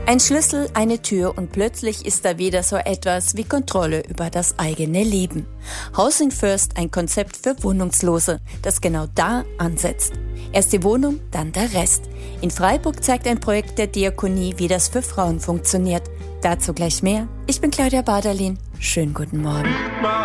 Ein Schlüssel, eine Tür und plötzlich ist da wieder so etwas wie Kontrolle über das eigene Leben. Housing First, ein Konzept für Wohnungslose, das genau da ansetzt. Erst die Wohnung, dann der Rest. In Freiburg zeigt ein Projekt der Diakonie, wie das für Frauen funktioniert. Dazu gleich mehr. Ich bin Claudia Baderlin. Schönen guten Morgen.